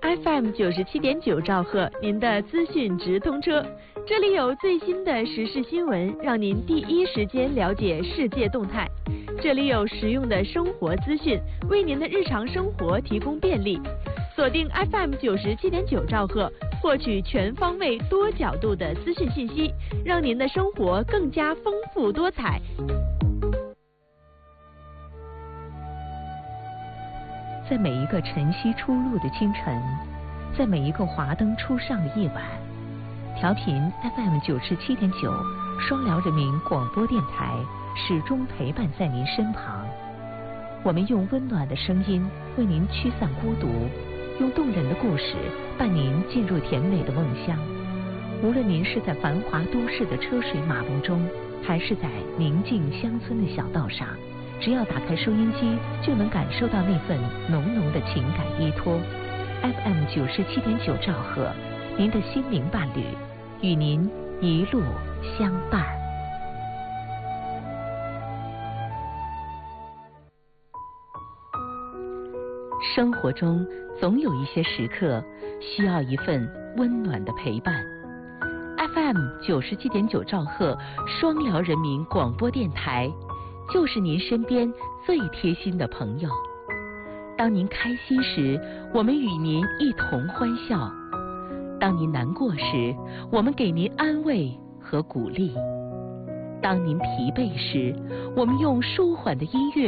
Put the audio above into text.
FM 97.9兆赫，您的资讯直通车。这里有最新的时事新闻，让您第一时间了解世界动态。这里有实用的生活资讯，为您的日常生活提供便利。锁定 FM 97.9兆赫，获取全方位、多角度的资讯信息，让您的生活更加丰富多彩。 在每一个晨曦初露的清晨，在每一个华灯初上的夜晚，调频 FM 97.9双辽人民广播电台始终陪伴在您身旁。我们用温暖的声音为您驱散孤独，用动人的故事伴您进入甜美的梦乡。无论您是在繁华都市的车水马龙中，还是在宁静乡村的小道上，只要打开收音机，就能感受到那份浓浓的情感依托。FM 97.9兆赫，您的心灵伴侣，与您一路相伴。生活中总有一些时刻需要一份温暖的陪伴。FM 97.9兆赫，双辽人民广播电台，就是您身边最贴心的朋友。当您开心时，我们与您一同欢笑；当您难过时，我们给您安慰和鼓励；当您疲惫时，我们用舒缓的音乐